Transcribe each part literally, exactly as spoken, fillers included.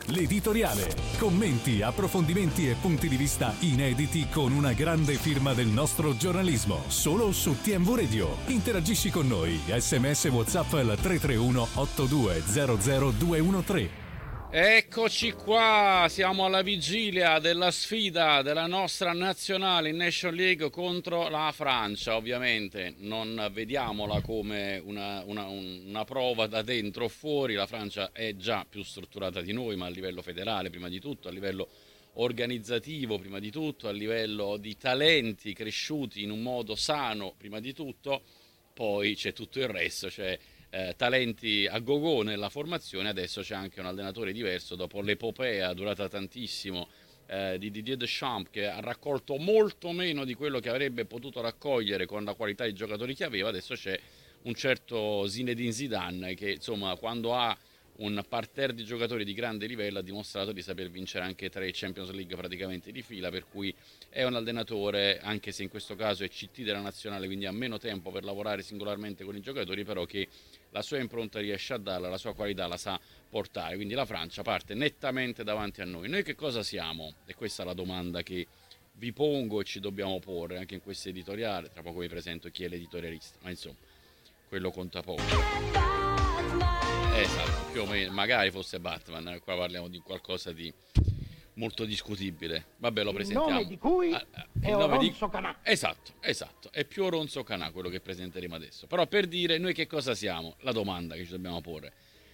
l'editoriale. Commenti, approfondimenti e punti di vista inediti con una grande firma del nostro giornalismo. Solo su T M V Radio. Interagisci con noi. Sms WhatsApp al tre tre uno otto due zero zero due uno tre. Eccoci qua, siamo alla vigilia della sfida della nostra nazionale in Nation League contro la Francia. Ovviamente non vediamola come una, una, una prova da dentro o fuori, la Francia è già più strutturata di noi, ma a livello federale prima di tutto, a livello organizzativo prima di tutto, a livello di talenti cresciuti in un modo sano prima di tutto, poi c'è tutto il resto, cioè Eh, talenti a go-go nella formazione. Adesso c'è anche un allenatore diverso dopo l'epopea durata tantissimo eh, di Didier Deschamps, che ha raccolto molto meno di quello che avrebbe potuto raccogliere con la qualità di giocatori che aveva. Adesso c'è un certo Zinedine Zidane che, insomma, quando ha un parterre di giocatori di grande livello ha dimostrato di saper vincere anche tre Champions League praticamente di fila, per cui è un allenatore, anche se in questo caso è C T della nazionale, quindi ha meno tempo per lavorare singolarmente con i giocatori, però che la sua impronta riesce a darla, la sua qualità la sa portare. Quindi la Francia parte nettamente davanti a noi. Noi che cosa siamo? E questa è la domanda che vi pongo e ci dobbiamo porre anche in questo editoriale. Tra poco vi presento chi è l'editorialista, ma insomma, quello conta poco. Esatto, più o meno, magari fosse Batman, qua parliamo di qualcosa di molto discutibile. Vabbè, lo presentiamo. Il nome di cui ah, ah, è Oronzo di... Canà. Esatto, esatto, è più Oronzo Canà quello che presenteremo adesso. Però per dire noi che cosa siamo, la domanda che ci dobbiamo porre.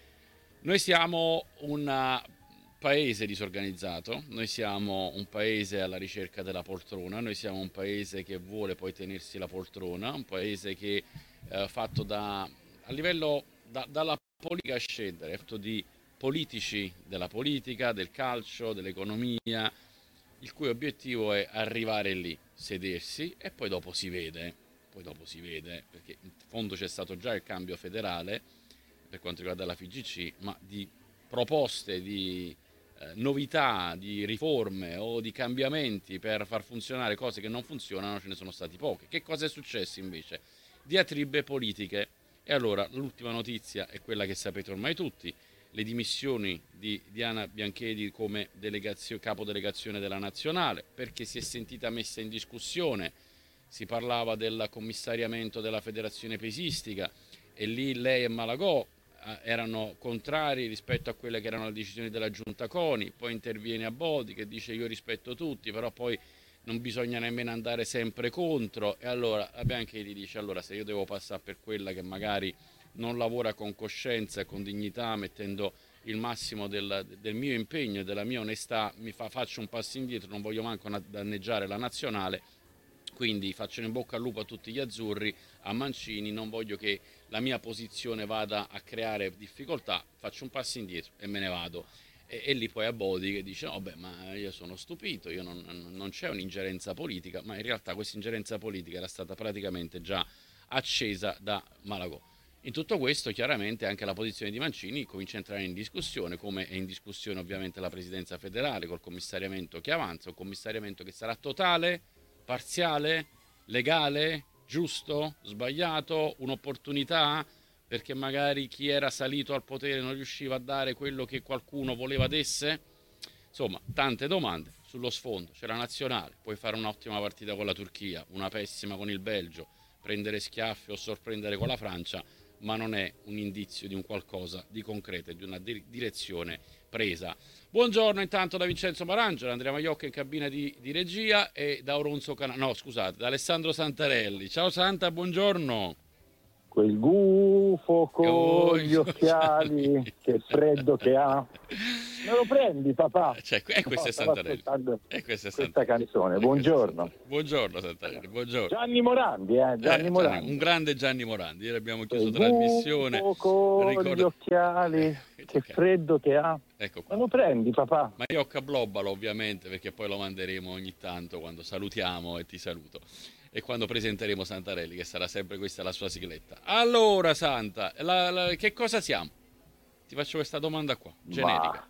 Noi siamo un paese disorganizzato, noi siamo un paese alla ricerca della poltrona, noi siamo un paese che vuole poi tenersi la poltrona, un paese che è fatto da, a livello, da, dalla politica a scendere, fatto di politici della politica, del calcio, dell'economia, il cui obiettivo è arrivare lì, sedersi e poi dopo si vede, poi dopo si vede, perché in fondo c'è stato già il cambio federale per quanto riguarda la F I G C, ma di proposte, di eh, novità, di riforme o di cambiamenti per far funzionare cose che non funzionano ce ne sono stati pochi. Che cosa è successo invece? Diatribe politiche. E allora l'ultima notizia è quella che sapete ormai tutti, le dimissioni di Diana Bianchedi come delegazio, capodelegazione della nazionale, perché si è sentita messa in discussione, si parlava del commissariamento della federazione pesistica e lì lei e Malagò eh, erano contrari rispetto a quelle che erano le decisioni della giunta CONI, poi interviene Abodi che dice io rispetto tutti, però poi non bisogna nemmeno andare sempre contro, e allora la Bianchedi dice allora se io devo passare per quella che magari non lavora con coscienza e con dignità, mettendo il massimo del, del mio impegno e della mia onestà, mi fa, faccio un passo indietro, non voglio manco danneggiare la nazionale, quindi faccio in bocca al lupo a tutti gli azzurri, a Mancini, non voglio che la mia posizione vada a creare difficoltà, faccio un passo indietro e me ne vado. E, e lì poi Abodi che dice no beh ma io sono stupito, io non, non c'è un'ingerenza politica, ma in realtà questa ingerenza politica era stata praticamente già accesa da Malagò. In tutto questo chiaramente anche la posizione di Mancini comincia a entrare in discussione, come è in discussione ovviamente la presidenza federale col commissariamento che avanza, un commissariamento che sarà totale, parziale, legale, giusto, sbagliato, un'opportunità, perché magari chi era salito al potere non riusciva a dare quello che qualcuno voleva desse. Insomma, tante domande. Sullo sfondo c'è la nazionale, puoi fare un'ottima partita con la Turchia, una pessima con il Belgio, prendere schiaffi o sorprendere con la Francia, ma non è un indizio di un qualcosa di concreto e di una di- direzione presa. Buongiorno intanto da Vincenzo Marangelo, Andrea Maiocca in cabina di, di regia e da Oronzo Canà, no scusate, da Alessandro Santarelli. Ciao Santa, buongiorno. Quel gufo con Oh, gli occhiali, che freddo che ha. Me lo prendi papà? Cioè, e questo No, è Santarelli. E questo è questa Santarelli. canzone, buongiorno. Buongiorno Santarelli, buongiorno. Gianni Morandi, eh, Gianni Eh, Morandi. un grande Gianni Morandi, ieri abbiamo chiuso Quel trasmissione. gufo con Ricorda- gli occhiali, Eh, che ok. freddo che ha. Ecco qua. Me lo prendi papà? Maiocca Blobbalo ovviamente, perché poi lo manderemo ogni tanto quando salutiamo e ti saluto. E quando presenteremo Santarelli, che sarà sempre questa la sua sigletta. Allora Santa, la, la, che cosa siamo? Ti faccio questa domanda qua, generica.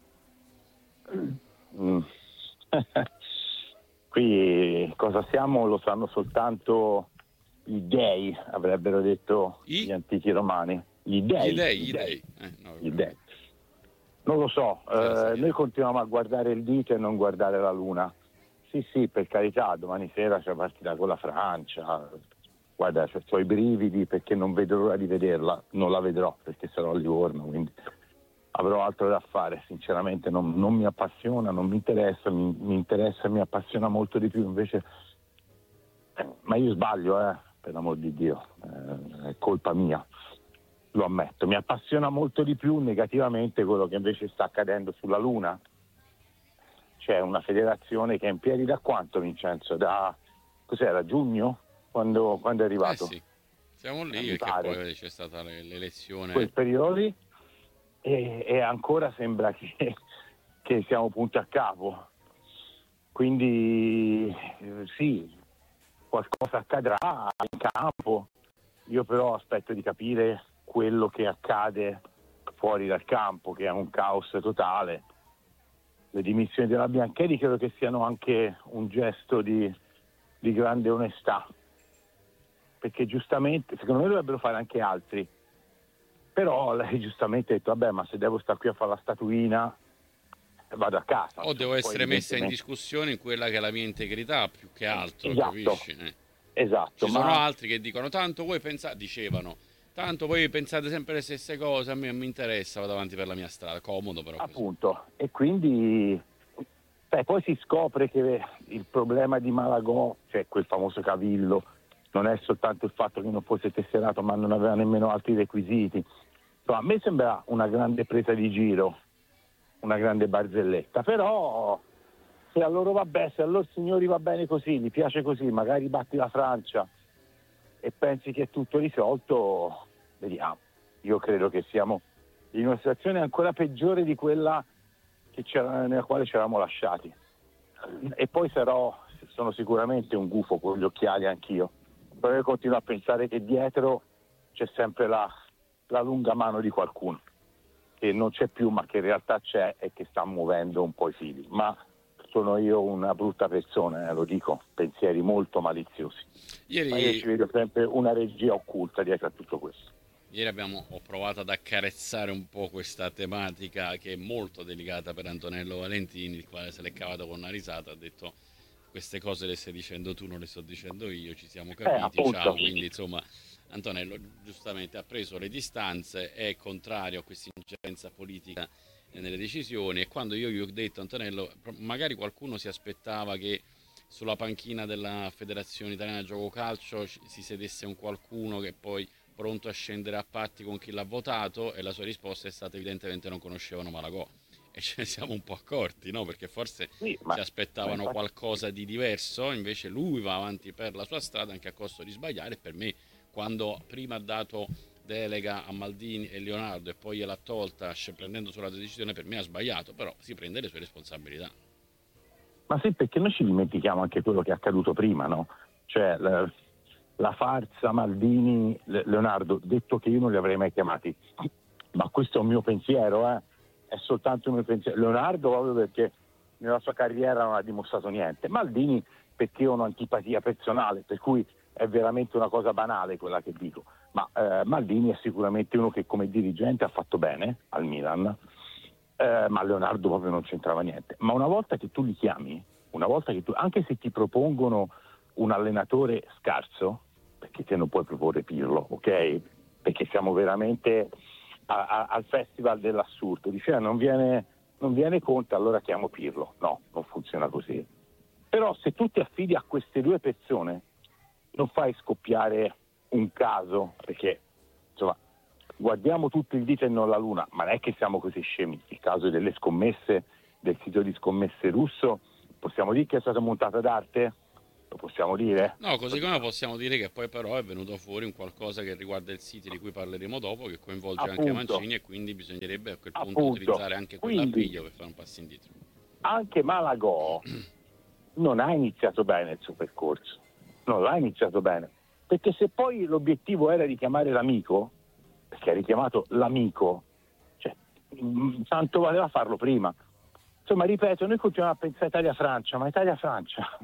Mm. Qui cosa siamo lo sanno soltanto i dei, avrebbero detto I? gli antichi romani. Gli dei. Gli dei, gli gli dei. dei. Eh, no, Gli dei. Non lo so, eh, noi continuiamo a guardare il dito e non guardare la luna. Sì, sì, per carità, domani sera c'è partita con la Francia. Guarda, ho i brividi perché non vedo l'ora di vederla. Non la vedrò perché sarò a Livorno, quindi avrò altro da fare. Sinceramente non, non mi appassiona, non mi interessa, mi, mi interessa e mi appassiona molto di più invece. Eh, ma io sbaglio, eh, per l'amor di Dio, eh, è colpa mia. Lo ammetto, mi appassiona molto di più negativamente quello che invece sta accadendo sulla Luna. C'è una federazione che è in piedi da quanto, Vincenzo? Da cos'era, giugno? Quando, quando è arrivato? Eh sì, siamo lì perché poi c'è stata l'elezione. Quel periodo lì e, e ancora sembra che, che siamo punti a capo. Quindi eh, sì, qualcosa accadrà in campo. Io però aspetto di capire quello che accade fuori dal campo, che è un caos totale. Le dimissioni della Biancheri credo che siano anche un gesto di, di grande onestà, perché giustamente, secondo me dovrebbero fare anche altri, però lei giustamente ha detto, vabbè, ma se devo stare qui a fare la statuina vado a casa. O devo essere messa in discussione in quella che è la mia integrità più che altro, esatto. Capisci? Eh. Esatto. Ci ma... sono altri che dicono, tanto voi pensate, dicevano, tanto voi pensate sempre le stesse cose, a me non mi interessa, vado avanti per la mia strada, comodo però così. Appunto, e quindi beh, poi si scopre che il problema di Malagò, cioè quel famoso cavillo, non è soltanto il fatto che non fosse tesserato, ma non aveva nemmeno altri requisiti. Insomma, a me sembra una grande presa di giro, una grande barzelletta, però se a loro va bene, se a loro signori va bene così, gli piace così, magari batti la Francia e pensi che è tutto risolto, vediamo. Io credo che siamo in una situazione ancora peggiore di quella che c'era, nella quale ci eravamo lasciati. E poi sarò, sono sicuramente un gufo con gli occhiali anch'io, però io continuo a pensare che dietro c'è sempre la, la lunga mano di qualcuno, che non c'è più ma che in realtà c'è e che sta muovendo un po' i fili. Ma sono io una brutta persona, eh, lo dico, pensieri molto maliziosi. Ieri... Ma io ci vedo sempre una regia occulta dietro a tutto questo. Ieri abbiamo, ho provato ad accarezzare un po' questa tematica che è molto delicata per Antonello Valentini, il quale se l'è cavato con una risata, ha detto queste cose le stai dicendo tu, non le sto dicendo io, ci siamo capiti, eh, ciao. Quindi insomma Antonello giustamente ha preso le distanze, è contrario a questa ingerenza politica nelle decisioni, e quando io gli ho detto, Antonello, magari qualcuno si aspettava che sulla panchina della Federazione Italiana Gioco Calcio si sedesse un qualcuno che poi pronto a scendere a patti con chi l'ha votato, e la sua risposta è stata evidentemente non conoscevano Malagò, e ce ne siamo un po' accorti, no? Perché forse sì, ma, si aspettavano ma qualcosa di diverso, invece lui va avanti per la sua strada anche a costo di sbagliare. E per me, quando prima ha dato delega a Maldini e Leonardo e poi gliel'ha tolta prendendo sulla decisione, per me ha sbagliato, però si prende le sue responsabilità. Ma sì, perché noi ci dimentichiamo anche quello che è accaduto prima, no? Cioè la, la farsa Maldini, Leonardo, detto che io non li avrei mai chiamati, ma questo è un mio pensiero, eh? È soltanto un mio pensiero. Leonardo proprio perché nella sua carriera non ha dimostrato niente, Maldini perché ho un'antipatia personale, per cui è veramente una cosa banale quella che dico, ma eh, Maldini è sicuramente uno che come dirigente ha fatto bene al Milan, eh, ma Leonardo proprio non c'entrava niente. Ma una volta che tu li chiami, una volta che tu, anche se ti propongono un allenatore scarso, perché te non puoi proporre Pirlo, ok? Perché siamo veramente a, a, al festival dell'assurdo, diceva non viene, non viene Conte, allora chiamo Pirlo. No, non funziona così. Però se tu ti affidi a queste due persone non fai scoppiare un caso, perché insomma guardiamo tutto il dito e non la luna, ma non è che siamo così scemi. Il caso delle scommesse, del sito di scommesse russo, possiamo dire che è stata montata d'arte? Lo possiamo dire? No, così come possiamo dire che poi però è venuto fuori un qualcosa che riguarda il City, di cui parleremo dopo, che coinvolge appunto, anche Mancini, e quindi bisognerebbe a quel punto appunto, utilizzare anche quell'appiglio per fare un passo indietro. Anche Malagò non ha iniziato bene il suo percorso, non l'ha iniziato bene, perché se poi l'obiettivo era richiamare l'amico, perché ha richiamato l'amico, cioè, tanto valeva farlo prima. Insomma, ripeto, noi continuiamo a pensare Italia-Francia, ma Italia-Francia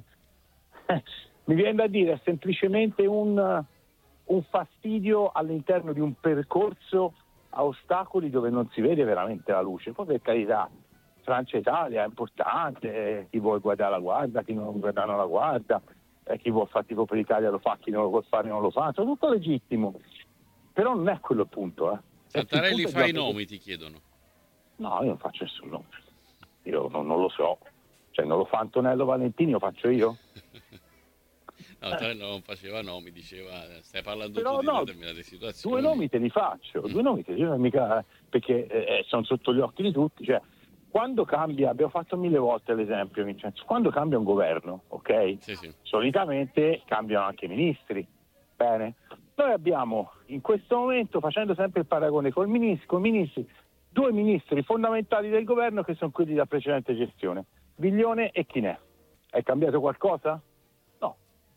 mi viene da dire è semplicemente un, un fastidio all'interno di un percorso a ostacoli dove non si vede veramente la luce. Poi, per carità, Francia-Italia è importante, chi vuole guardare la guarda, chi non vuole guardare non la guarda, eh, chi vuole fare tipo per l'Italia lo fa, chi non lo vuole fare non lo fa, è tutto legittimo, però non è quello il punto. Eh. Santarelli, fa i già... nomi, ti chiedono. No, io non faccio nessun nome, io non, non lo so, cioè non lo fa Antonello Valentini, lo faccio io? No, Antonello non faceva nomi, diceva stai parlando però, tu di no, determinate situazioni. Due nomi te li faccio, mm. due nomi te li faccio, mica, perché eh, sono sotto gli occhi di tutti, cioè quando cambia, abbiamo fatto mille volte l'esempio, Vincenzo, quando cambia un governo, ok? Sì, sì. Solitamente cambiano anche i ministri, bene? Noi abbiamo in questo momento, facendo sempre il paragone con i ministri, con i ministri, due ministri fondamentali del governo che sono quelli della precedente gestione, Viglione e Chinè. È cambiato qualcosa? No.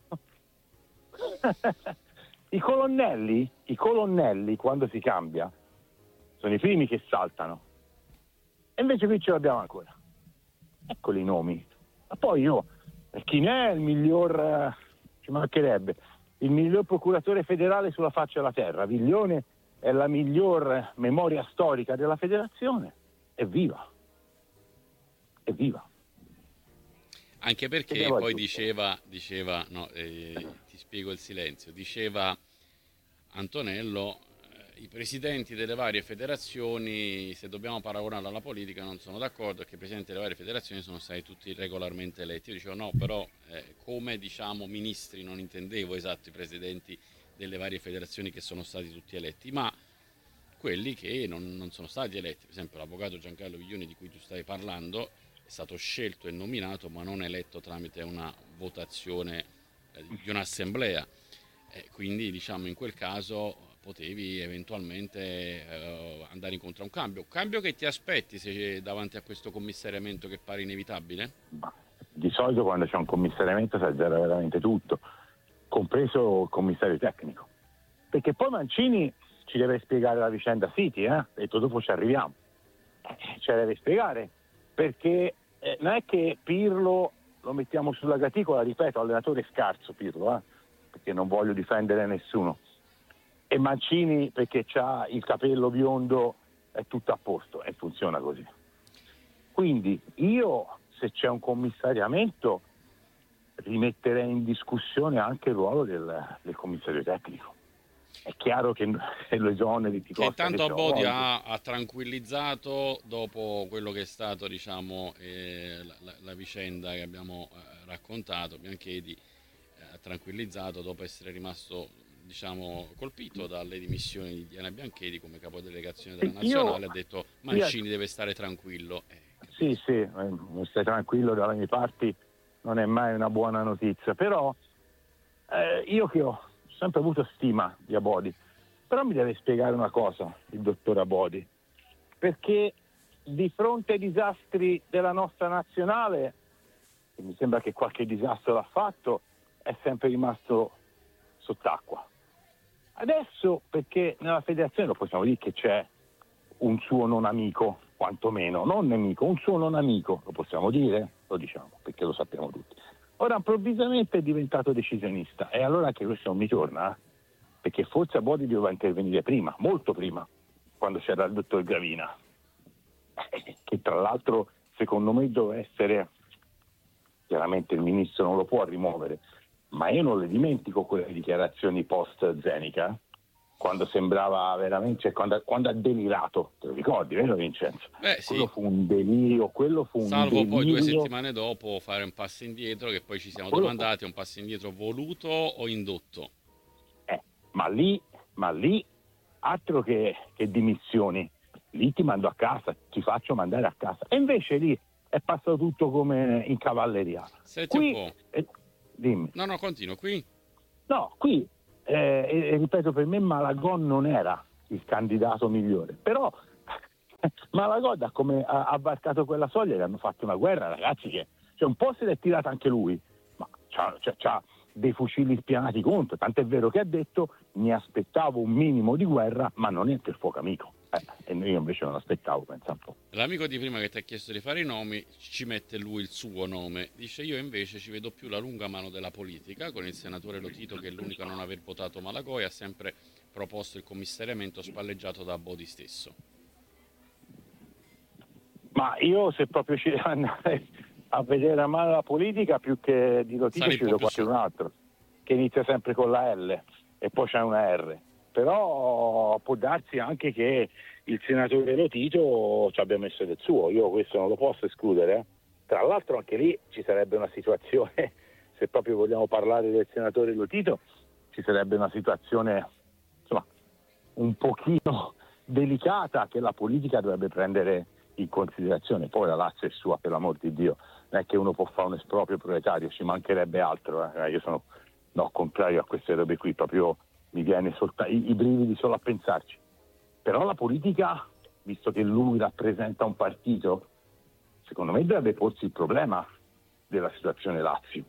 I colonnelli, i colonnelli quando si cambia sono i primi che saltano. E invece qui ce l'abbiamo ancora. Eccoli i nomi. Ma poi io, chi è il miglior, ci mancherebbe, il miglior procuratore federale sulla faccia della terra? Viglione è la miglior memoria storica della federazione. Evviva. Evviva. Anche perché poi diceva, diceva no, eh, ti spiego il silenzio, diceva Antonello, i presidenti delle varie federazioni, se dobbiamo paragonarlo alla politica, non sono d'accordo, perché i presidenti delle varie federazioni sono stati tutti regolarmente eletti. Io dicevo no, però eh, come diciamo ministri non intendevo esatto i presidenti delle varie federazioni che sono stati tutti eletti, ma quelli che non, non sono stati eletti. Per esempio l'avvocato Giancarlo Viglioni di cui tu stai parlando è stato scelto e nominato, ma non eletto tramite una votazione eh, di un'assemblea. Eh, quindi diciamo in quel caso potevi eventualmente eh, andare incontro a un cambio. Un cambio che ti aspetti se davanti a questo commissariamento che pare inevitabile? Di solito quando c'è un commissariamento si azzera veramente tutto, compreso il commissario tecnico. Perché poi Mancini ci deve spiegare la vicenda City, eh? E detto dopo ci arriviamo. Eh, ce la deve spiegare, perché eh, non è che Pirlo lo mettiamo sulla graticola, ripeto, allenatore scarso Pirlo, eh? Perché non voglio difendere nessuno. E Mancini perché c'ha il capello biondo è tutto a posto e funziona così. Quindi io, se c'è un commissariamento, rimetterei in discussione anche il ruolo del, del commissario tecnico. È chiaro che le esoneri ti che costano. Che intanto Abodi ha, ha tranquillizzato dopo quello che è stato diciamo eh, la, la, la vicenda che abbiamo eh, raccontato. Bianchedi eh, ha tranquillizzato dopo essere rimasto diciamo colpito dalle dimissioni di Diana Bianchedi come capodelegazione della nazionale. Io, ha detto Mancini io, deve stare tranquillo. Eh, sì sì, eh, stai tranquillo, dalle mie parti non è mai una buona notizia, però eh, io che ho sempre avuto stima di Abodi, però mi deve spiegare una cosa il dottor Abodi, perché di fronte ai disastri della nostra nazionale, e mi sembra che qualche disastro l'ha fatto, è sempre rimasto sott'acqua. Adesso, perché nella federazione lo possiamo dire che c'è un suo non amico, quantomeno, non nemico, un suo non amico, lo possiamo dire? Lo diciamo, perché lo sappiamo tutti. Ora improvvisamente è diventato decisionista e allora anche questo non mi torna, eh? Perché forse Abodi doveva intervenire prima, molto prima, quando c'era il dottor Gravina, che tra l'altro secondo me doveva essere, chiaramente il ministro non lo può rimuovere, ma io non le dimentico quelle dichiarazioni post Zenica, quando sembrava veramente, cioè quando, quando ha delirato, te lo ricordi, vero Vincenzo? Beh, sì. Quello fu un delirio, quello fu un Salvo delirio. Poi due settimane dopo fare un passo indietro, che poi ci siamo quello domandati, fu... un passo indietro voluto o indotto? Eh, ma lì, ma lì, altro che, che dimissioni, lì ti mando a casa, ti faccio mandare a casa. E invece lì è passato tutto come in cavalleria. Senti qui, un po'. Eh, dimmi. No, no, continuo, qui? No, qui, eh, e, e ripeto, per me Malagòn non era il candidato migliore, però Malagò da come ha, ha varcato quella soglia gli hanno fatto una guerra, ragazzi, che cioè, un po' se l'è tirata anche lui, ma c'ha, c'ha, c'ha dei fucili spianati contro, tant'è vero che ha detto mi aspettavo un minimo di guerra, ma non è per fuoco amico. Eh, e io invece non aspettavo, pensa un po'. L'amico di prima che ti ha chiesto di fare i nomi ci mette lui il suo nome, dice io invece ci vedo più la lunga mano della politica con il senatore Lotito che è l'unico a non aver votato Malagò e ha sempre proposto il commissariamento spalleggiato da Bodi stesso. Ma io se proprio ci devo andare a vedere a mano la politica, più che di Lotito ci vedo qualcun altro, che inizia sempre con la L e poi c'è una R. Però può darsi anche che il senatore Lotito ci abbia messo del suo, io questo non lo posso escludere. Eh. Tra l'altro anche lì ci sarebbe una situazione, se proprio vogliamo parlare del senatore Lotito, ci sarebbe una situazione insomma un pochino delicata che la politica dovrebbe prendere in considerazione. Poi la Lazio è sua, per l'amor di Dio, non è che uno può fare un esproprio proletario, ci mancherebbe altro, eh. Io sono no, contrario a queste robe qui, proprio mi viene solta- i, i brividi solo a pensarci. Però la politica, visto che lui rappresenta un partito, secondo me dovrebbe porsi il problema della situazione Lazio.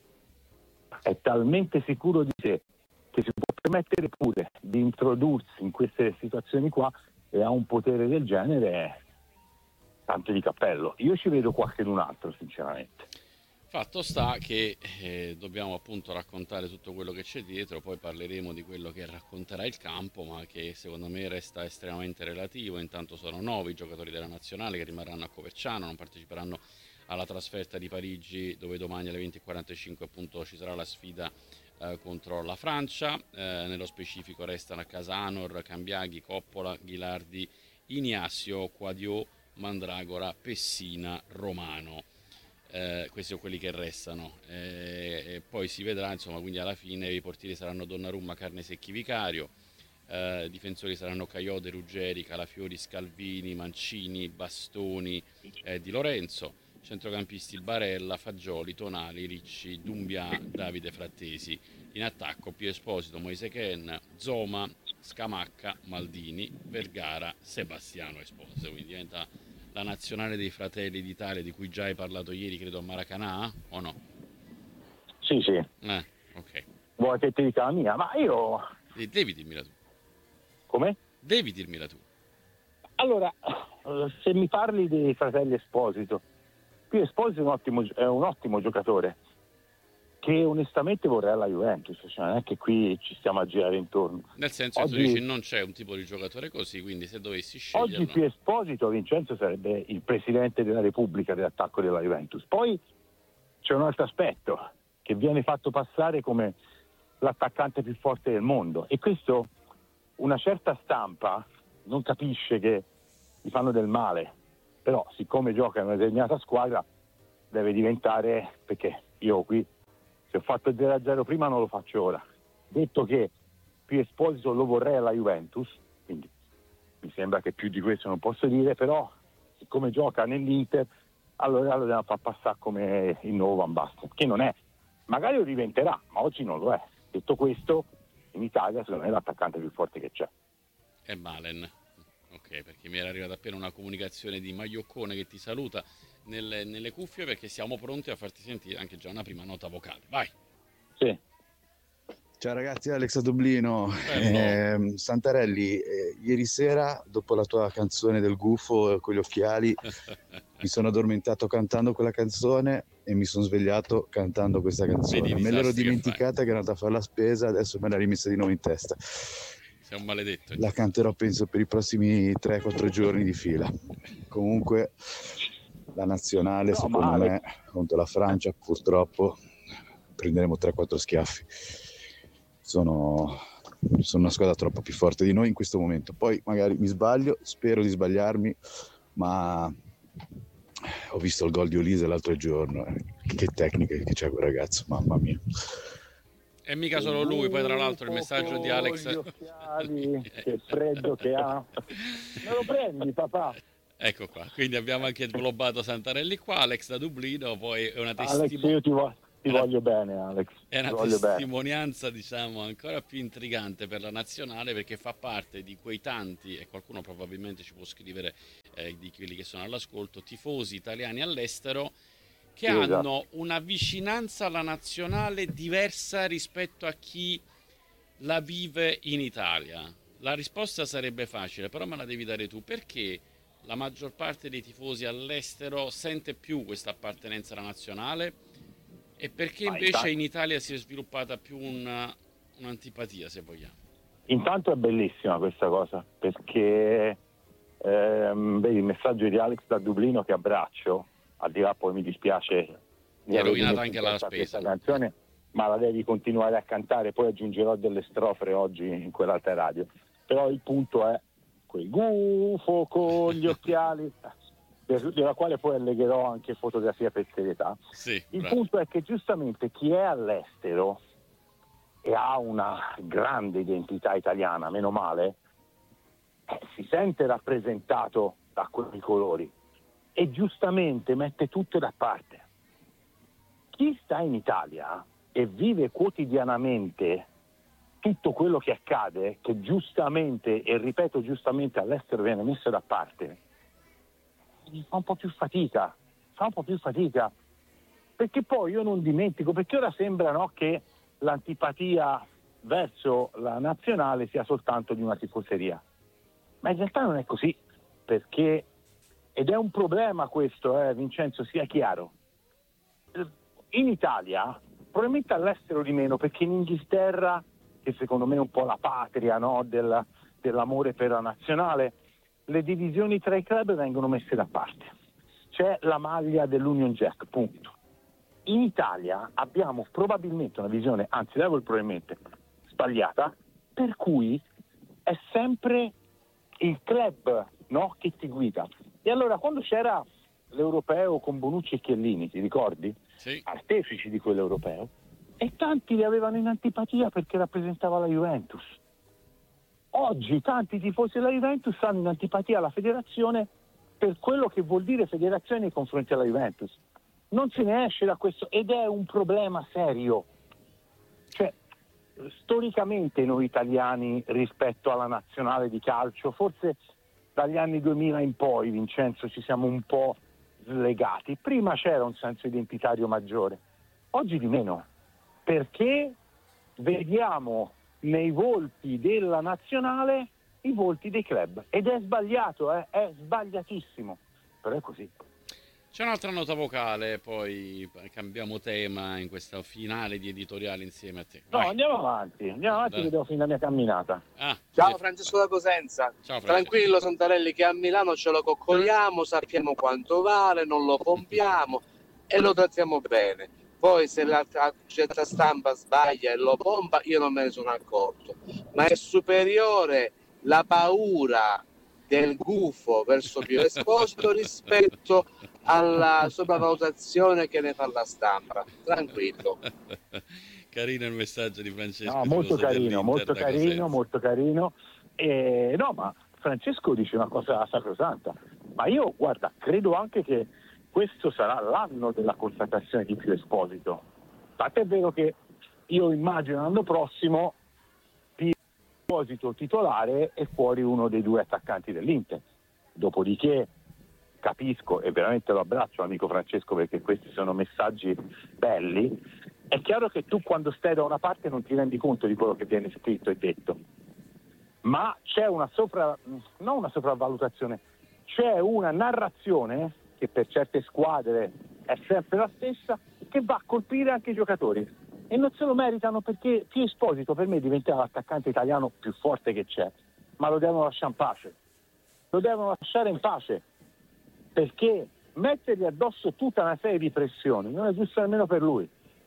È talmente sicuro di sé che si può permettere pure di introdursi in queste situazioni qua e ha un potere del genere, tanto di cappello. Io ci vedo qualcun altro, sinceramente. Fatto sta che eh, dobbiamo appunto raccontare tutto quello che c'è dietro, poi parleremo di quello che racconterà il campo, ma che secondo me resta estremamente relativo. Intanto sono nove i giocatori della nazionale che rimarranno a Coverciano, non parteciperanno alla trasferta di Parigi, dove domani alle venti e quarantacinque appunto ci sarà la sfida eh, contro la Francia. Eh, nello specifico restano a casa Anor, Cambiaghi, Coppola, Ghilardi, Iniasio, Quadio, Mandragora, Pessina, Romano. Eh, questi sono quelli che restano, eh, e poi si vedrà, insomma, quindi alla fine i portieri saranno Donnarumma, Carnesecchi, Vicario, eh, difensori saranno Caiote, Ruggeri, Calafiori, Scalvini, Mancini, Bastoni, eh, Di Lorenzo, centrocampisti Barella, Fagioli, Tonali, Ricci, Dumbia, Davide Frattesi, in attacco Pio Esposito, Moise Ken, Zoma, Scamacca, Maldini, Vergara, Sebastiano Esposito, quindi diventa la nazionale dei Fratelli d'Italia, di cui già hai parlato ieri, credo a Maracanã, o no? Sì, sì. Eh, ok. Vuoi che ti dica la mia? Ma io... E devi dirmela tu. Come? Devi dirmela tu. Allora, se mi parli dei Fratelli Esposito, qui Esposito è un ottimo, è un ottimo giocatore, che onestamente vorrei alla Juventus, cioè non è che qui ci stiamo a girare intorno. Nel senso che oggi, tu dici non c'è un tipo di giocatore così, quindi se dovessi scegliere... Oggi più Esposito, Vincenzo, sarebbe il presidente della Repubblica dell'attacco della Juventus. Poi c'è un altro aspetto che viene fatto passare come l'attaccante più forte del mondo, e questo una certa stampa non capisce che gli fanno del male, però siccome gioca in una determinata squadra deve diventare, perché io qui se ho fatto il zero a zero prima non lo faccio ora. Detto che più Esposito lo vorrei alla Juventus, quindi mi sembra che più di questo non posso dire, però siccome gioca nell'Inter, allora lo dobbiamo far passare come il nuovo Van Basten, che non è. Magari lo diventerà, ma oggi non lo è. Detto questo, in Italia secondo me è l'attaccante più forte che c'è. È Malen. Ok, perché mi era arrivata appena una comunicazione di Maglioccone che ti saluta nelle, nelle cuffie, perché siamo pronti a farti sentire anche già una prima nota vocale. Vai! Sì. Ciao ragazzi, Alex a Dublino. Eh, Santarelli, eh, ieri sera dopo la tua canzone del gufo eh, con gli occhiali mi sono addormentato cantando quella canzone e mi sono svegliato cantando questa canzone. Vedi, me l'ero disastri che dimenticata che, che ero andata a fare la spesa, adesso me l'ha rimessa di nuovo in testa. Sei un maledetto. La canterò penso per i prossimi tre quattro giorni di fila. Comunque la nazionale no, secondo male. me contro la Francia purtroppo prenderemo tre quattro schiaffi. Sono, sono una squadra troppo più forte di noi in questo momento. Poi magari mi sbaglio, spero di sbagliarmi, ma ho visto il gol di Olise l'altro giorno. Che tecnica che c'è quel ragazzo, mamma mia. E mica solo lui, poi tra l'altro il messaggio di Alex... Gli occhiali, che freddo che ha. Me lo prendi, papà? Ecco qua, quindi abbiamo anche sglobato Santarelli qua, Alex da Dublino, poi è una Alex, testimonianza... io ti, vo- ti voglio bene, Alex. È una ti voglio testimonianza, bene. Diciamo, ancora più intrigante per la nazionale, perché fa parte di quei tanti, e qualcuno probabilmente ci può scrivere eh, di quelli che sono all'ascolto, tifosi italiani all'estero che sì, hanno esatto. una vicinanza alla nazionale diversa rispetto a chi la vive in Italia. La risposta sarebbe facile, però me la devi dare tu. Perché la maggior parte dei tifosi all'estero sente più questa appartenenza alla nazionale, e perché invece in Italia si è sviluppata più una, un'antipatia, se vogliamo? Intanto è bellissima questa cosa, perché ehm, vedi il messaggio di Alex da Dublino che abbraccio, al di là poi mi dispiace mi ha rovinato anche la spesa questa canzone, ma la devi continuare a cantare, poi aggiungerò delle strofe oggi in quell'altra radio. Però il punto è quel gufo con gli occhiali, della quale poi allegherò anche fotografia per serietà. Sì, il bravo. punto è che giustamente chi è all'estero e ha una grande identità italiana, meno male, eh, si sente rappresentato da quei colori e giustamente mette tutto da parte. Chi sta in Italia e vive quotidianamente tutto quello che accade, che giustamente, e ripeto giustamente, all'estero viene messo da parte, fa un po' più fatica, fa un po' più fatica, perché poi io non dimentico, perché ora sembra, no, che l'antipatia verso la nazionale sia soltanto di una tifoseria, ma in realtà non è così, perché, ed è un problema questo, eh, Vincenzo, sia chiaro, in Italia, probabilmente all'estero di meno, perché in Inghilterra, che secondo me è un po' la patria, no, del, dell'amore per la nazionale, le divisioni tra i club vengono messe da parte. C'è la maglia dell'Union Jack, punto. In Italia abbiamo probabilmente una visione, anzi devo il probabilmente, sbagliata, per cui è sempre il club, no, che ti guida. E allora quando c'era l'europeo con Bonucci e Chiellini, ti ricordi? Sì. Artefici di quell'europeo, e tanti li avevano in antipatia perché rappresentava la Juventus. Oggi tanti tifosi della Juventus hanno in antipatia alla federazione per quello che vuol dire federazione nei confronti della Juventus. Non se ne esce da questo, ed è un problema serio. Cioè, storicamente noi italiani rispetto alla nazionale di calcio, forse dagli anni duemila in poi, Vincenzo, ci siamo un po' slegati. Prima c'era un senso identitario maggiore, oggi di meno, perché vediamo nei volti della nazionale i volti dei club, ed è sbagliato, eh? È sbagliatissimo, però è così. C'è un'altra nota vocale, poi cambiamo tema in questa finale di editoriale insieme a te. No, Vai. andiamo avanti, andiamo avanti Dai. che devo finire la mia camminata. Ah, Ciao sì. Francesco da Cosenza. Ciao, Francesco. Tranquillo Santarelli, che a Milano ce lo coccoliamo, sappiamo quanto vale, non lo pompiamo e lo trattiamo bene. Poi se la certa stampa sbaglia e lo pompa, io non me ne sono accorto. Ma è superiore la paura del gufo verso Pio Esposito rispetto alla sopravvalutazione che ne fa la stampa. Tranquillo. Carino il messaggio di Francesco. No, molto carino, molto carino, Cosenza. molto carino. E, no, ma Francesco dice una cosa sacrosanta. Ma io, guarda, credo anche che questo sarà l'anno della contrattazione di Pio Esposito. Tant'è vero che io immagino l'anno prossimo Pio Esposito titolare e fuori uno dei due attaccanti dell'Inter. Dopodiché capisco e veramente lo abbraccio, amico Francesco, perché questi sono messaggi belli. È chiaro che tu quando stai da una parte non ti rendi conto di quello che viene scritto e detto, ma c'è una sopra, non una sopravvalutazione, c'è una narrazione che per certe squadre è sempre la stessa, che va a colpire anche i giocatori e non se lo meritano, perché Pio Esposito per me diventerà l'attaccante italiano più forte che c'è, ma lo devono lasciare in pace, lo devono lasciare in pace, perché mettergli addosso tutta una serie di pressioni non è giusto nemmeno per lui.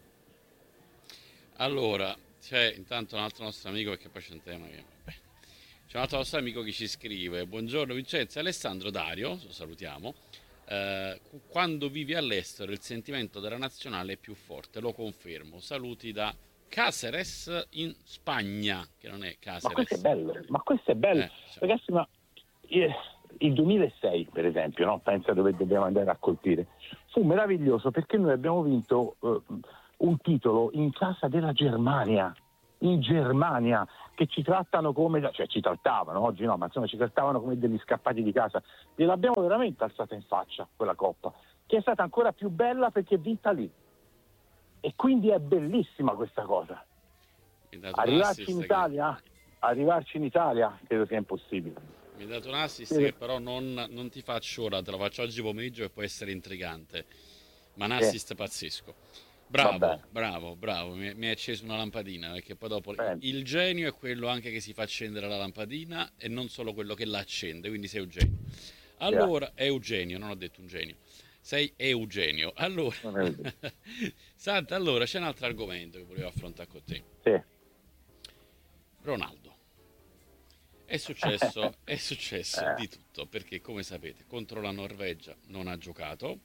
Allora, c'è intanto un altro nostro amico, perché poi c'è un tema che... Beh. C'è un altro nostro amico che ci scrive: buongiorno Vincenzo, Alessandro Dario, lo salutiamo. Eh, quando vivi all'estero il sentimento della nazionale è più forte, lo confermo. Saluti da Caceres in Spagna, che non è Caceres. Ma questo è bello, ma questo è bello. Eh, cioè. Ragazzi, ma eh, il duemilasei, per esempio, no? Pensa dove dobbiamo andare a colpire. Fu meraviglioso perché noi abbiamo vinto eh, un titolo in casa della Germania, in Germania, che ci trattano come, cioè ci trattavano, oggi no, ma insomma ci trattavano come degli scappati di casa. Gliel'abbiamo veramente alzata in faccia quella coppa, che è stata ancora più bella perché è vinta lì. E quindi è bellissima questa cosa. Arrivarci in Italia, che... arrivarci in Italia credo sia impossibile. Mi hai dato un assist sì. Che però non, non ti faccio ora, te lo faccio oggi pomeriggio e può essere intrigante, ma un assist sì. Pazzesco. Bravo, Vabbè. bravo, bravo, mi, mi è acceso una lampadina, perché poi dopo Bene. il genio è quello anche che si fa accendere la lampadina e non solo quello che la accende, quindi sei Eugenio. Allora, è Eugenio, non ho detto un genio. Sei Eugenio. Allora, Non è vero. Santa, allora c'è un altro argomento che volevo affrontare con te. Sì. Ronaldo. È successo, è successo Eh. di tutto, perché come sapete, contro la Norvegia non ha giocato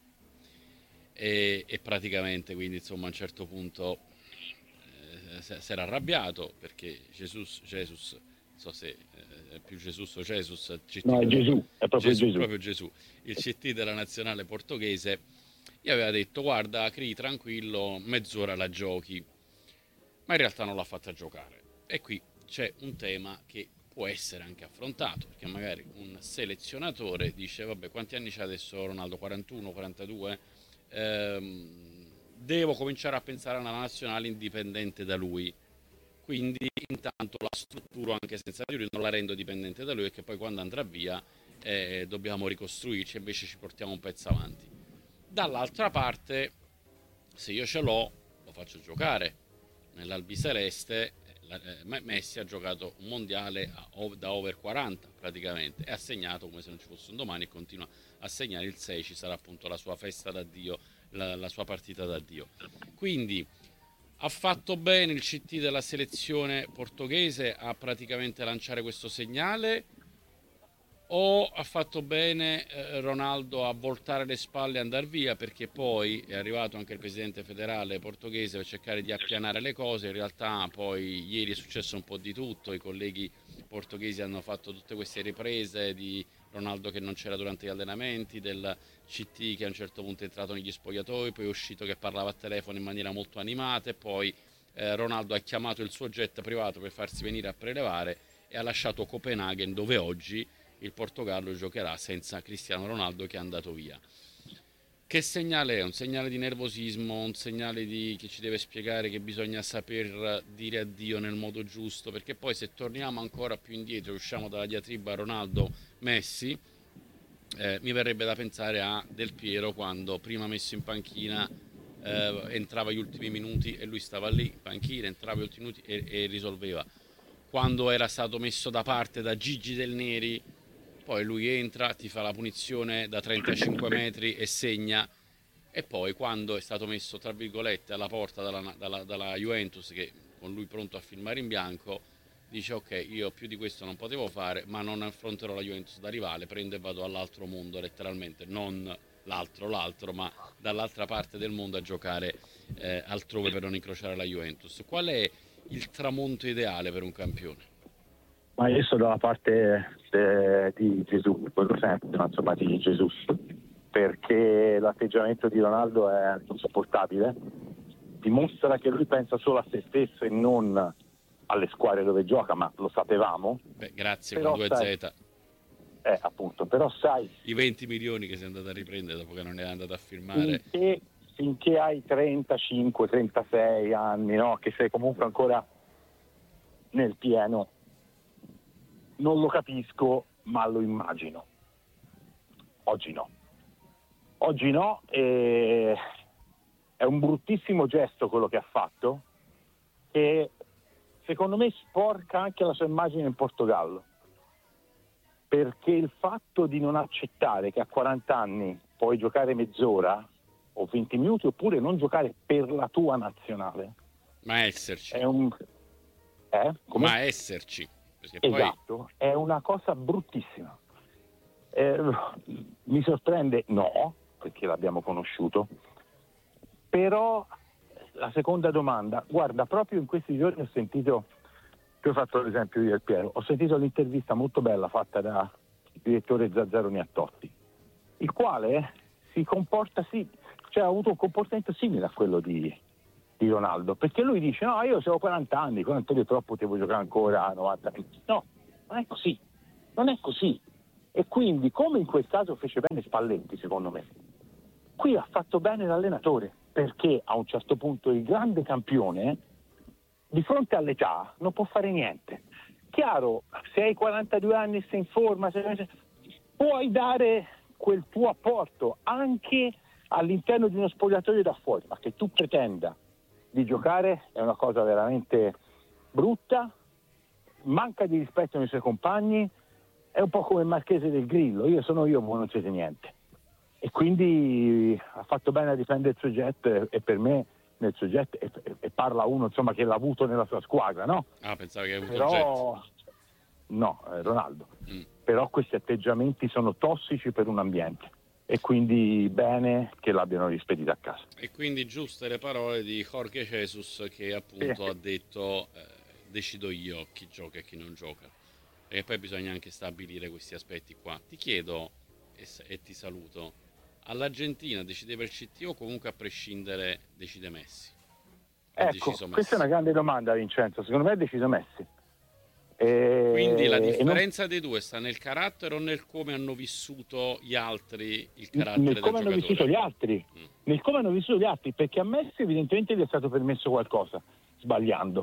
e, e praticamente, quindi insomma a un certo punto eh, si era arrabbiato perché Jesus, Jesus, non so se eh, è più Jesus o Jesus, il C T No, è della- Gesù, è proprio Gesù, Gesù. proprio Gesù, il C T della nazionale portoghese, gli aveva detto guarda Cri, tranquillo, mezz'ora la giochi, ma in realtà non l'ha fatta giocare. E qui c'è un tema che può essere anche affrontato, perché magari un selezionatore dice vabbè quanti anni c'ha adesso Ronaldo, quarantuno, quarantadue, ehm, devo cominciare a pensare a una nazionale indipendente da lui, quindi intanto la strutturo anche senza di lui, non la rendo dipendente da lui, e che poi quando andrà via eh, dobbiamo ricostruirci, invece ci portiamo un pezzo avanti. Dall'altra parte, se io ce l'ho, lo faccio giocare. Nell'albiceleste eh, Messi ha giocato un mondiale a, da over quaranta praticamente e ha segnato come se non ci fosse un domani, e continua a segnare. Il sei ci sarà appunto la sua festa d'addio, la, la sua partita d'addio. Quindi ha fatto bene il C T della selezione portoghese a praticamente lanciare questo segnale, o ha fatto bene eh, Ronaldo a voltare le spalle e andare via, perché poi è arrivato anche il presidente federale portoghese per cercare di appianare le cose. In realtà poi ieri è successo un po' di tutto, i colleghi portoghesi hanno fatto tutte queste riprese di Ronaldo che non c'era durante gli allenamenti, del C T che a un certo punto è entrato negli spogliatoi, poi è uscito che parlava a telefono in maniera molto animata, e poi eh, Ronaldo ha chiamato il suo jet privato per farsi venire a prelevare e ha lasciato Copenaghen, dove oggi il Portogallo giocherà senza Cristiano Ronaldo, che è andato via. Che segnale è? Un segnale di nervosismo, un segnale di che ci deve spiegare che bisogna saper dire addio nel modo giusto, perché poi se torniamo ancora più indietro, usciamo dalla diatriba Ronaldo-Messi, eh, mi verrebbe da pensare a Del Piero, quando prima messo in panchina eh, entrava gli ultimi minuti e lui stava lì in panchina, entrava gli ultimi minuti e, e risolveva. Quando era stato messo da parte da Gigi Del Neri, poi lui entra, ti fa la punizione da trentacinque metri e segna, e poi quando è stato messo tra virgolette alla porta dalla, dalla, dalla Juventus, che con lui pronto a firmare in bianco, dice ok, io più di questo non potevo fare, ma non affronterò la Juventus da rivale, prendo e vado all'altro mondo, letteralmente, non l'altro l'altro, ma dall'altra parte del mondo a giocare eh, altrove per non incrociare la Juventus. Qual è il tramonto ideale per un campione? Ma io sto dalla parte eh, di Gesù, quello sempre, insomma, di Gesù, perché l'atteggiamento di Ronaldo è insopportabile, dimostra che lui pensa solo a se stesso e non alle squadre dove gioca, ma lo sapevamo. Beh, grazie, Però con due sai, Z. Eh, appunto, però sai, I venti milioni che sei andato a riprendere dopo che non è andato a firmare. finché, finché hai trentacinque trentasei anni, no? Che sei comunque ancora nel pieno, non lo capisco, ma lo immagino. Oggi no. Oggi no, e è un bruttissimo gesto quello che ha fatto, che secondo me sporca anche la sua immagine in Portogallo, perché il fatto di non accettare che a quaranta anni puoi giocare mezz'ora o venti minuti, oppure non giocare per la tua nazionale, Ma esserci. è un... Eh? Come? Ma esserci. Perché Esatto, poi... è una cosa bruttissima. Eh, mi sorprende, no, perché l'abbiamo conosciuto, però la seconda domanda, guarda, proprio in questi giorni ho sentito, che ho fatto l'esempio di Del Piero, ho sentito l'intervista molto bella fatta da il direttore Zazzaroni a Totti, il quale si comporta, sì, cioè ha avuto un comportamento simile a quello di, di Ronaldo, perché lui dice no, io ho quaranta anni, quaranta anni troppo, potevo giocare ancora a novanta anni. No, non è così, non è così. E quindi, come in quel caso fece bene Spalletti, secondo me, qui ha fatto bene l'allenatore, perché a un certo punto il grande campione di fronte all'età non può fare niente. Chiaro, se hai quarantadue anni e sei in forma, se... puoi dare quel tuo apporto anche all'interno di uno spogliatoio da fuori, ma che tu pretenda di giocare è una cosa veramente brutta, manca di rispetto nei suoi compagni, è un po' come il Marchese del Grillo, io sono io, voi non siete niente. E quindi ha fatto bene a difendere il suo jet, e per me nel suo jet, e, e parla uno insomma che l'ha avuto nella sua squadra, no? Ah, pensavo che hai avuto Però, il jet. No, eh, Ronaldo. Mm. Però questi atteggiamenti sono tossici per un ambiente e quindi bene che l'abbiano rispedito a casa. E quindi giuste le parole di Jorge Jesus che appunto Sì. ha detto eh, decido io chi gioca e chi non gioca. E poi bisogna anche stabilire questi aspetti qua. Ti chiedo, e, e ti saluto, all'Argentina decideva il C T o comunque a prescindere decide Messi? Ha Ecco, deciso Messi. questa è una grande domanda, Vincenzo. Secondo me è deciso Messi. E... Quindi la e non- differenza dei due sta nel carattere o nel come hanno vissuto gli altri il carattere nel del come hanno giocatore? vissuto gli altri, Mm. nel come hanno vissuto gli altri, perché a Messi evidentemente gli è stato permesso qualcosa, sbagliando,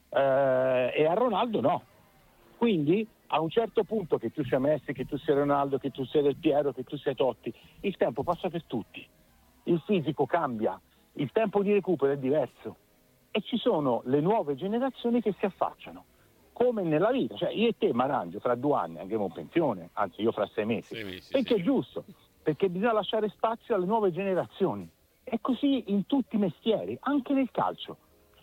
Eh, e a Ronaldo no. Quindi a un certo punto, che tu sia Messi, che tu sia Ronaldo, che tu sia Del Piero, che tu sia Totti, il tempo passa per tutti, il fisico cambia, il tempo di recupero è diverso e ci sono le nuove generazioni che si affacciano. Come nella vita, cioè io e te Marangio fra due anni andremo in pensione, anzi io fra sei mesi, Sei mesi, perché sì. è giusto, perché bisogna lasciare spazio alle nuove generazioni. È così in tutti i mestieri, anche nel calcio.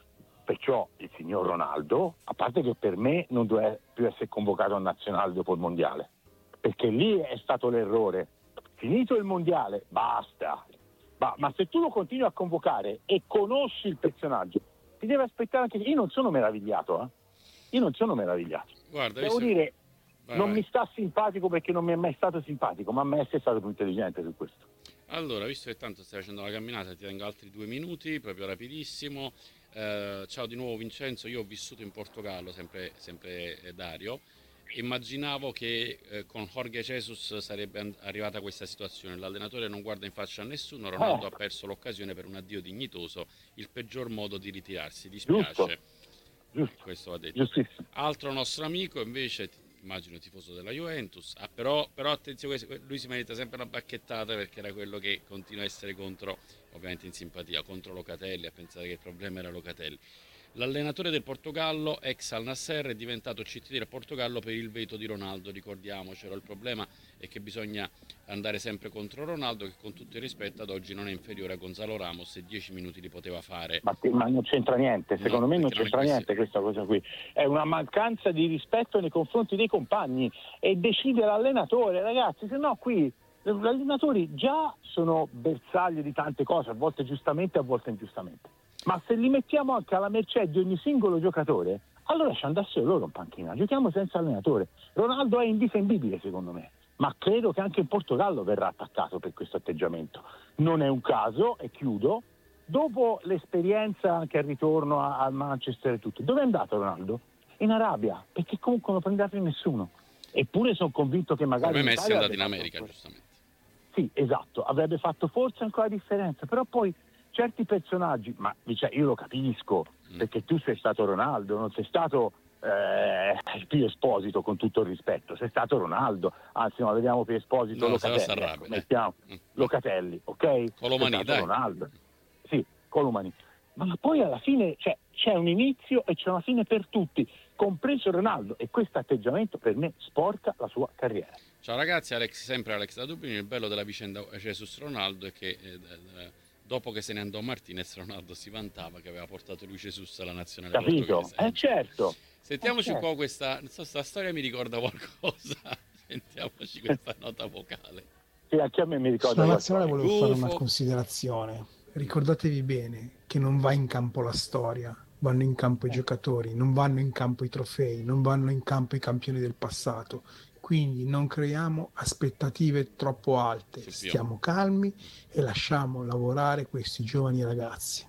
Perciò il signor Ronaldo, a parte che per me non deve più essere convocato a nazionale dopo il mondiale, perché lì è stato l'errore. Finito il mondiale, basta. Ma, ma se tu lo continui a convocare e conosci il personaggio, ti deve aspettare anche. Io non sono meravigliato, eh. Io non sono meravigliato. Guarda, Devo visto- dire, Vai, non vai. mi sta simpatico perché non mi è mai stato simpatico, ma Messi è stato più intelligente su questo. Allora, visto che tanto stai facendo la camminata, ti tengo altri due minuti, proprio rapidissimo. Eh, ciao di nuovo Vincenzo, io ho vissuto in Portogallo, sempre, sempre eh, Dario. Immaginavo che eh, con Jorge Jesus sarebbe an- arrivata questa situazione. L'allenatore non guarda in faccia a nessuno, Ronaldo Eh. ha perso l'occasione per un addio dignitoso, il peggior modo di ritirarsi. Dispiace. Giusto. Eh, Giusto. questo va detto. Giustissimo. Altro nostro amico invece, ti- immagino tifoso della Juventus, ah, però, però attenzione, lui si merita sempre una bacchettata perché era quello che continua a essere contro, ovviamente in simpatia, contro Locatelli, a pensare che il problema era Locatelli. L'allenatore del Portogallo, ex Al Nasser, è diventato C T del Portogallo per il veto di Ronaldo, ricordiamocelo. Il problema è che bisogna andare sempre contro Ronaldo, che con tutto il rispetto ad oggi non è inferiore a Gonzalo Ramos e dieci minuti li poteva fare. Ma, ma non c'entra niente, secondo No, me non perché non è c'entra questo. niente questa cosa qui. È una mancanza di rispetto nei confronti dei compagni e decide l'allenatore, ragazzi, se no qui gli allenatori già sono bersaglio di tante cose, a volte giustamente, a volte ingiustamente. Ma se li mettiamo anche alla mercé di ogni singolo giocatore, allora ci andassero loro in panchina, giochiamo senza allenatore. Ronaldo è indifendibile secondo me, ma credo che anche in Portogallo verrà attaccato per questo atteggiamento. Non è un caso, e chiudo, dopo l'esperienza anche al ritorno a- al Manchester e tutto, dove è andato Ronaldo? In Arabia, perché comunque non prendeva più nessuno. Eppure sono convinto che magari Come in Messi è Italia andato in avrebbe America, fatto- giustamente. Sì, esatto, avrebbe fatto forse ancora la differenza, però poi certi personaggi, ma cioè, io lo capisco, Mm. perché tu sei stato Ronaldo, non sei stato eh, più Esposito, con tutto il rispetto, sei stato Ronaldo, anzi no, vediamo più Esposito, No, se no Locatelli, s'arrabbia, ecco, eh. mettiamo Mm. Locatelli, ok? Colomani, Sei stato dai. Ronaldo, sì, Colomani, ma, ma poi alla fine cioè, c'è un inizio e c'è una fine per tutti, compreso Ronaldo, e questo atteggiamento per me sporca la sua carriera. Ciao ragazzi, Alex, sempre Alex da Dublino. Il bello della vicenda Jesus Ronaldo è che eh, eh, dopo che se ne andò Martinez, Ronaldo si vantava che aveva portato lui Jesus alla nazionale Capito? portoghese. Eh certo. Sentiamoci Eh, un po' certo. questa, non so, sta storia mi ricorda qualcosa. Sentiamoci questa nota vocale. Sì, anche a me mi ricorda Sulla qualcosa. nazionale volevo fare una Gufo. considerazione. Ricordatevi bene che non va in campo la storia, vanno in campo i giocatori, non vanno in campo i trofei, non vanno in campo i campioni del passato. Quindi non creiamo aspettative troppo alte, Sì, sì. stiamo calmi e lasciamo lavorare questi giovani ragazzi.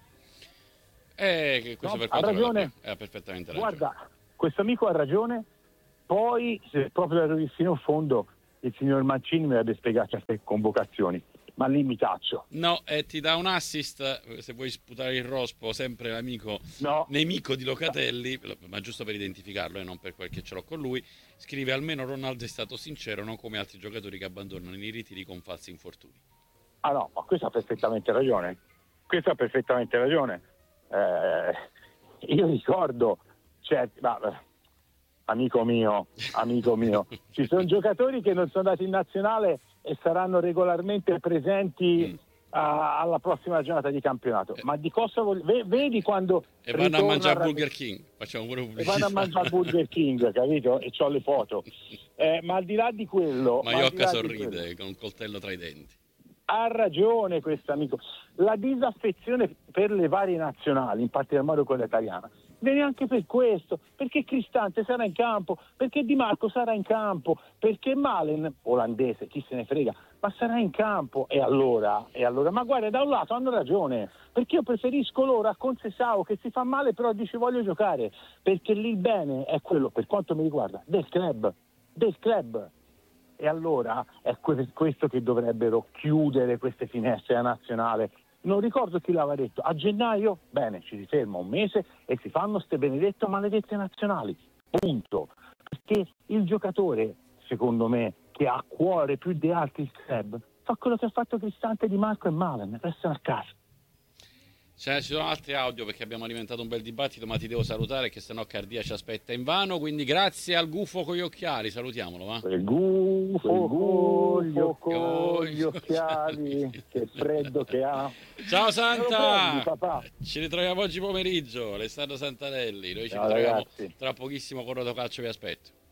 Eh, che questo No, per ha quanto ragione. ha perfettamente ragione. Guarda, questo amico ha ragione, poi se proprio da fino in fondo il signor Mancini mi avrebbe spiegato certe convocazioni, ma lì mi taccio. No, e ti dà un assist, eh, se vuoi sputare il rospo, sempre l'amico No, nemico di Locatelli, ma giusto per identificarlo e non per quel che ce l'ho con lui, scrive: almeno Ronaldo è stato sincero, non come altri giocatori che abbandonano i ritiri con falsi infortuni. Ah no, ma questo ha perfettamente ragione. Questo ha perfettamente ragione. Eh, io ricordo, certi, ma, amico mio, amico mio, ci sono giocatori che non sono andati in nazionale e saranno regolarmente presenti Mm. a- alla prossima giornata di campionato. Ma di cosa voglio... ve- vedi quando E vanno a ritorna mangiare a- Burger King. Facciamo pure e pubblicità. vanno a mangiare al Burger King, capito? E c'ho le foto. Eh, ma al di là di quello, ma al di Maiocca là di sorride quello, con un coltello tra i denti. ha ragione questo amico. La disaffezione per le varie nazionali, in particolar modo quella italiana, viene anche per questo, perché Cristante sarà in campo, perché Di Marco sarà in campo, perché Malen, olandese, chi se ne frega, ma sarà in campo. E allora, e allora, ma guarda, da un lato hanno ragione, perché io preferisco loro a Concesao che si fa male però dice voglio giocare, perché lì il bene è quello, per quanto mi riguarda, del club, del club. E allora è que- questo che dovrebbero chiudere queste finestre a nazionale. Non ricordo chi l'aveva detto. A gennaio, bene, ci si ferma un mese e si fanno ste benedette maledette nazionali. Punto. Perché il giocatore, secondo me, che ha a cuore più di altri il club, fa quello che ha fatto Cristante, Di Marco e Malen, restano a casa. Cioè, ci sono altri audio perché abbiamo alimentato un bel dibattito, ma ti devo salutare che sennò Cardia ci aspetta invano. Quindi grazie al gufo con gli occhiali, salutiamolo, va? Quel gufo con gli, con gli occhiali, che freddo che ha. Ciao Me lo prendi, Santa! papà? Ci ritroviamo oggi pomeriggio, Alessandro Santanelli. Noi ci Ciao, ritroviamo ragazzi. tra pochissimo con Rotocalcio, vi aspetto.